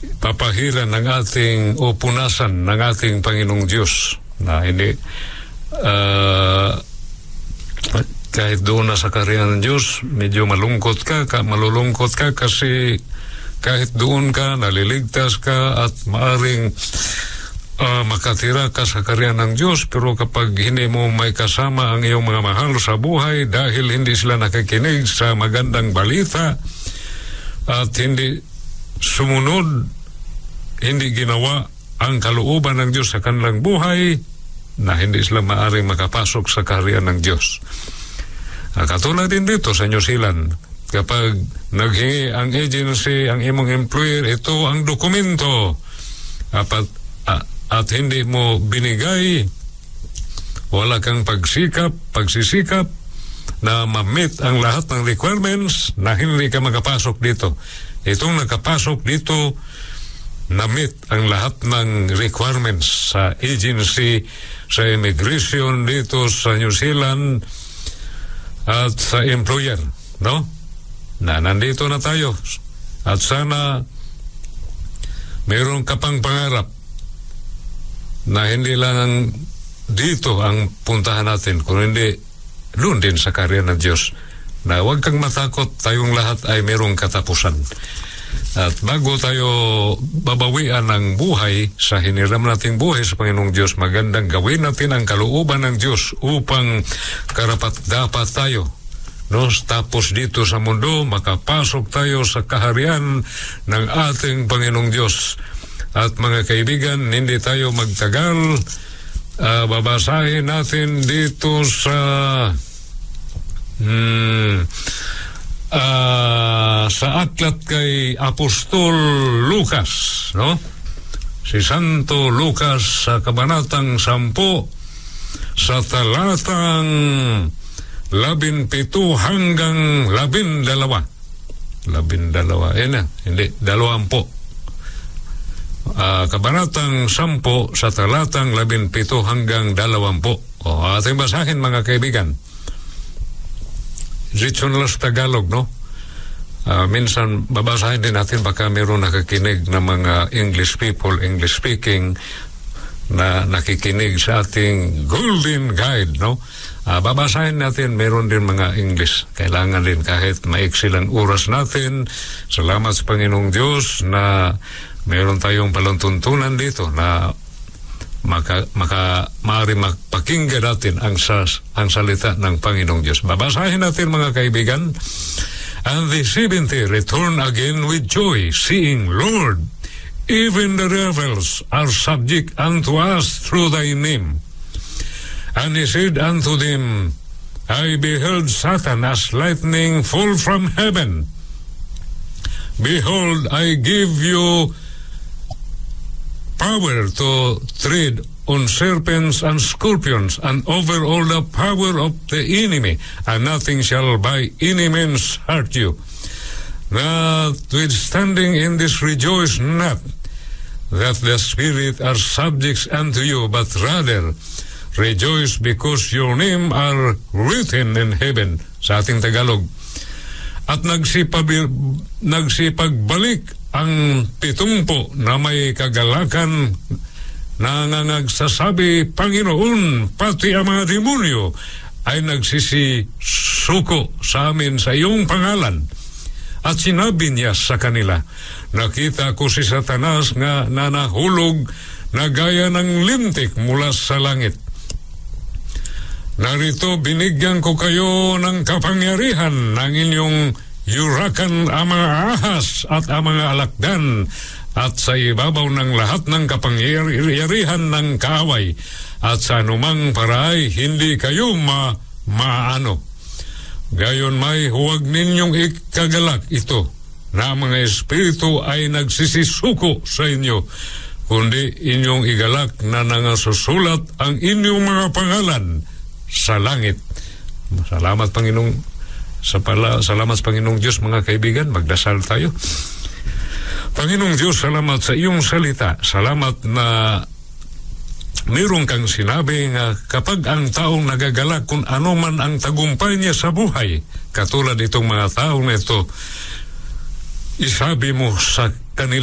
papahiran ng ating o punasan ng ating Panginoong Diyos na hindi kahit doon na sa kaharian ng Diyos medyo malulungkot ka kasi kahit doon ka naliligtas ka at maaring makatira ka sa kaharian ng Diyos, pero kapag hindi mo may kasama ang iyong mga mahal sa buhay dahil hindi sila nakikinig sa magandang balita at hindi sumunod, hindi ginawa ang kalooban ng Diyos sa kanilang buhay, na hindi sila maaaring makapasok sa kaharian ng Diyos. Katulad din dito sa New Zealand, kapag naghingi ang agency, ang imong employer, ito ang dokumento at hindi mo binigay, wala kang pagsisikap na ma-meet ang lahat ng requirements, na hindi ka makapasok dito. Itong nakapasok dito, na-meet ang lahat ng requirements sa agency, sa immigration dito sa New Zealand at sa employer, no? Na nandito na tayo at sana mayroon ka pang pangarap na hindi lang dito ang puntahan natin, kung hindi doon din sa kaharian ng Diyos, na huwag kang matakot, tayong lahat ay mayroong katapusan. At bago tayo babawian ng buhay sa hiniram nating buhay sa Panginoong Diyos, magandang gawin natin ang kalooban ng Diyos upang karapat-dapat tayo, no? Tapos dito sa mundo, makapasok tayo sa kaharian ng ating Panginoong Diyos. At mga kaibigan, hindi tayo magtagal, babasahin natin dito sa aklat kay Apostol Lucas, no? Si Santo Lucas sa kabanatang 10 sa talatang 17 hanggang 12. 12, hindi 20. Kabanatang 10 sa talatang 17 hanggang 20. Ating basahin, mga kaibigan. Regional Tagalog, no? Minsan babasahin din natin, baka mayroon nakakinig na mga English people, English speaking, na nakikinig sa ating Golden Guide, no? Babasahin natin, mayroon din mga English. Kailangan din kahit maiksi lang oras natin. Salamat sa Panginoong Diyos na mayroon tayong palantuntunan dito na maaari magpakinggan natin ang salita ng Panginoong Diyos. Babasahin natin, mga kaibigan. And the 70 return again with joy, seeing, Lord, even the rebels are subject unto us through thy name. And he said unto them, I beheld Satan as lightning fall from heaven. Behold, I give you power to tread on serpents and scorpions, and over all the power of the enemy, and nothing shall by any means hurt you. Notwithstanding in this rejoice not that the Spirit are subjects unto you, but rather rejoice because your name are written in heaven. Sa ating Tagalog. At nagsipagbalik ang 70 na may kagalakan na nagsasabi, Panginoon, pati ang mga demonyo ay nagsisisuko sa amin sa iyong pangalan. At sinabi niya sa kanila, nakita ko si Satanas nga nanahulog na gaya ng lintik mula sa langit. Narito binigyan ko kayo ng kapangyarihan ng inyong yurakan ang mga ahas at ang mga alakdan, at sa ibabaw ng lahat ng kapangyarihan ng kaaway, at sa anumang paraay hindi kayo maano. Gayon may huwag ninyong ikagalak ito, na mga espiritu ay nagsisisuko sa inyo, kundi inyong igalak na nangasusulat ang inyong mga pangalan sa langit. Salamat Panginoong salamat Panginoong Diyos, mga kaibigan. Magdasal tayo. Panginoong Diyos, salamat sa iyong salita. Salamat na mayroon kang sinabi nga kapag ang taong nagagalak kung ano man ang tagumpay niya sa buhay, katulad itong mga taong ito, isabi mo sa kanila